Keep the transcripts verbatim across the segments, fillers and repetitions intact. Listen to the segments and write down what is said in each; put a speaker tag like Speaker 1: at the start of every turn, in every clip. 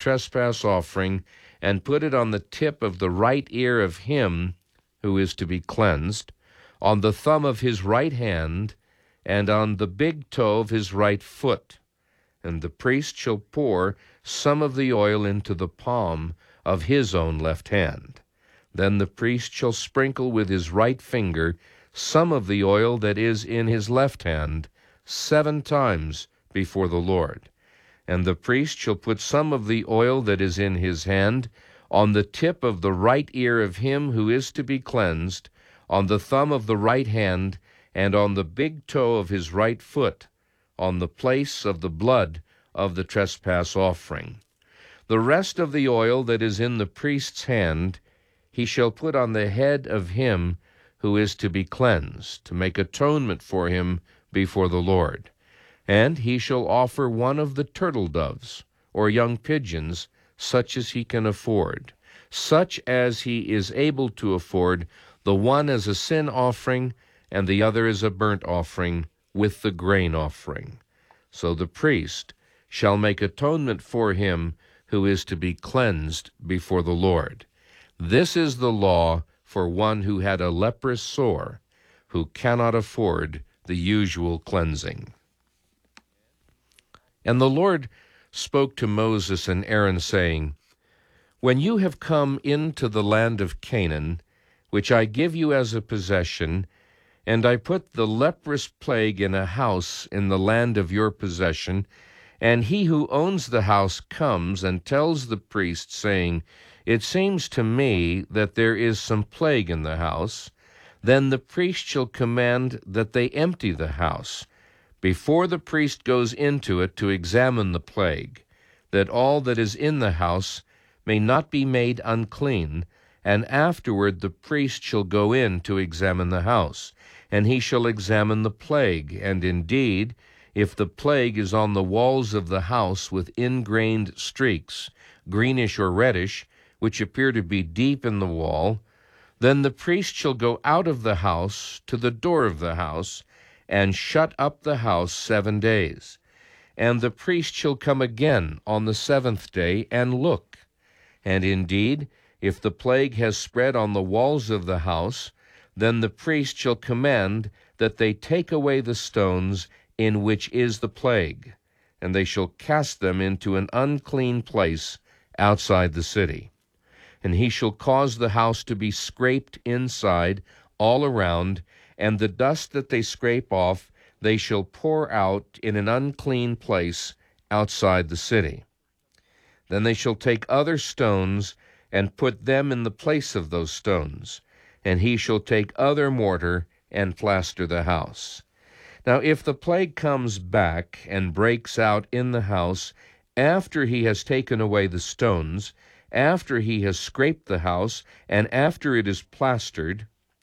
Speaker 1: trespass offering, and put it on the tip of the right ear of him who is to be cleansed, on the thumb of his right hand, and on the big toe of his right foot. And the priest shall pour some of the oil into the palm of his own left hand. Then the priest shall sprinkle with his right finger some of the oil that is in his left hand seven times before the Lord. And the priest shall put some of the oil that is in his hand on the tip of the right ear of him who is to be cleansed, on the thumb of the right hand, and on the big toe of his right foot, on the place of the blood of the trespass offering. The rest of the oil that is in the priest's hand he shall put on the head of him who is to be cleansed, to make atonement for him before the Lord. And he shall offer one of the turtle doves, or young pigeons, such as he can afford, such as he is able to afford, the one as a sin offering, and the other as a burnt offering, with the grain offering. So the priest shall make atonement for him who is to be cleansed before the Lord. This is the law for one who had a leprous sore, who cannot afford the usual cleansing. And the Lord spoke to Moses and Aaron, saying, When you have come into the land of Canaan, which I give you as a possession, and I put the leprous plague in a house in the land of your possession, and he who owns the house comes and tells the priest, saying, It seems to me that there is some plague in the house, then the priest shall command that they empty the house, before the priest goes into it to examine the plague, that all that is in the house may not be made unclean, and afterward the priest shall go in to examine the house, and he shall examine the plague, and indeed, if the plague is on the walls of the house with ingrained streaks, greenish or reddish, which appear to be deep in the wall, then the priest shall go out of the house to the door of the house, and shut up the house seven days. And the priest shall come again on the seventh day and look. And indeed, if the plague has spread on the walls of the house, then the priest shall command that they take away the stones in which is the plague, and they shall cast them into an unclean place outside the city. And he shall cause the house to be scraped inside all around, and the dust that they scrape off they shall pour out in an unclean place outside the city. Then they shall take other stones and put them in the place of those stones, and he shall take other mortar and plaster the house. Now if the plague comes back and breaks out in the house after he has taken away the stones, after he has scraped the house, and after it is plastered,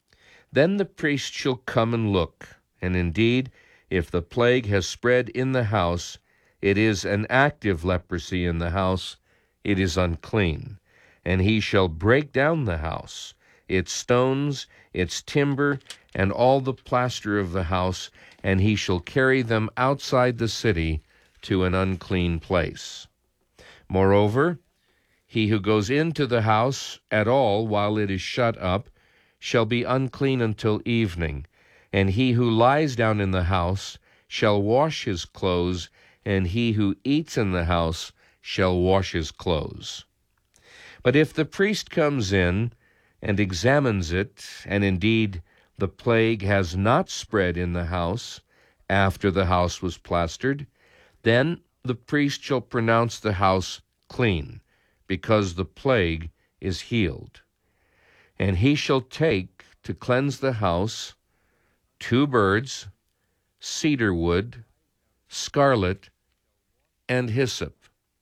Speaker 1: then the priest shall come and look, and indeed, if the plague has spread in the house, it is an active leprosy in the house, it is unclean. And he shall break down the house, its stones, its timber, and all the plaster of the house, and he shall carry them outside the city to an unclean place. Moreover, he who goes into the house at all while it is shut up shall be unclean until evening, and he who lies down in the house shall wash his clothes, and he who eats in the house shall wash his clothes. But if the priest comes in and examines it, and indeed the plague has not spread in the house after the house was plastered, then the priest shall pronounce the house clean, because the plague is healed. And he shall take, to cleanse the house, two birds, cedar wood, scarlet, and hyssop.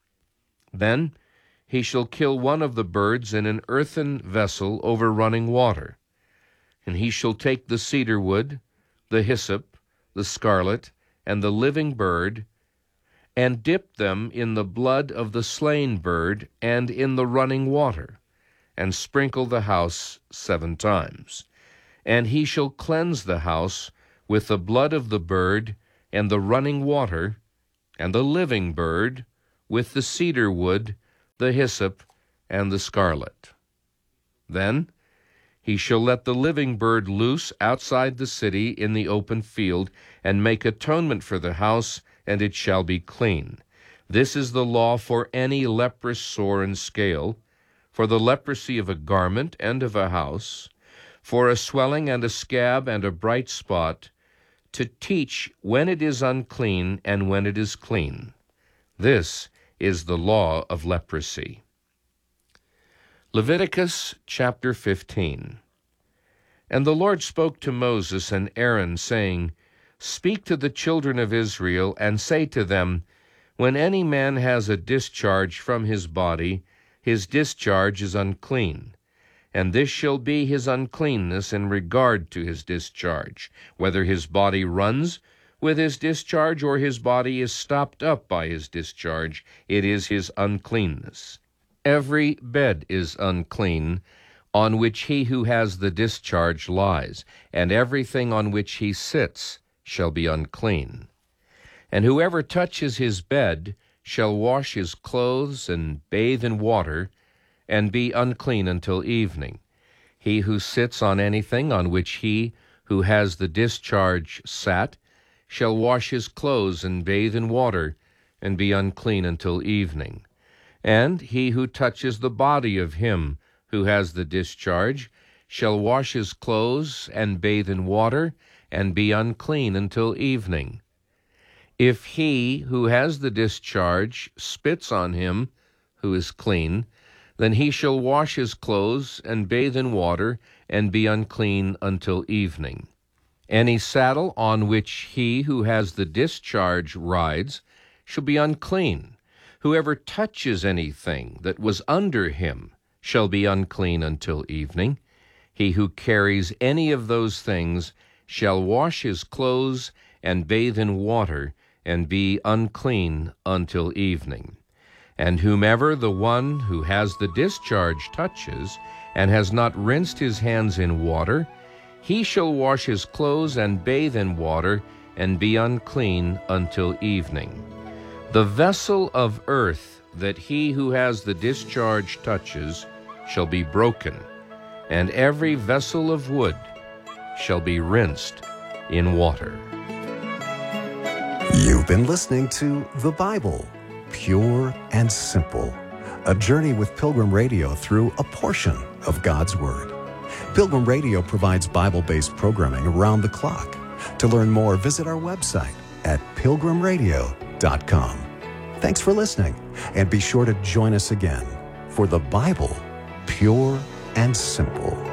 Speaker 1: Then he shall kill one of the birds in an earthen vessel over running water. And he shall take the cedar wood, the hyssop, the scarlet, and the living bird, and dip them in the blood of the slain bird and in the running water, and sprinkle the house seven times. And he shall cleanse the house with the blood of the bird and the running water, and the living bird, with the cedar wood, the hyssop, and the scarlet. Then he shall let the living bird loose outside the city in the open field, and make atonement for the house, and it shall be clean. This is the law for any leprous sore and scale, for the leprosy of a garment and of a house, for a swelling and a scab and a bright spot, to teach when it is unclean and when it is clean. This is the law of leprosy. Leviticus chapter fifteen. And the Lord spoke to Moses and Aaron, saying, Speak to the children of Israel, and say to them, When any man has a discharge from his body, his discharge is unclean. And this shall be his uncleanness in regard to his discharge, whether his body runs with his discharge or his body is stopped up by his discharge, it is his uncleanness. Every bed is unclean on which he who has the discharge lies, and everything on which he sits shall be unclean. And whoever touches his bed shall wash his clothes and bathe in water, and be unclean until evening. He who sits on anything on which he who has the discharge sat shall wash his clothes and bathe in water, and be unclean until evening. And he who touches the body of him who has the discharge shall wash his clothes and bathe in water, and be unclean until evening. If he who has the discharge spits on him who is clean, then he shall wash his clothes and bathe in water, and be unclean until evening. Any saddle on which he who has the discharge rides shall be unclean. Whoever touches anything that was under him shall be unclean until evening. He who carries any of those things shall wash his clothes and bathe in water, and be unclean until evening. And whomever the one who has the discharge touches, and has not rinsed his hands in water, he shall wash his clothes and bathe in water, and be unclean until evening. The vessel of earth that he who has the discharge touches shall be broken, and every vessel of wood shall be rinsed in water.
Speaker 2: You've been listening to The Bible, Pure and Simple, a journey with Pilgrim Radio through a portion of God's Word. Pilgrim Radio provides Bible-based programming around the clock. To learn more, visit our website at pilgrim radio dot com. Thanks for listening, and be sure to join us again for The Bible, Pure and Simple.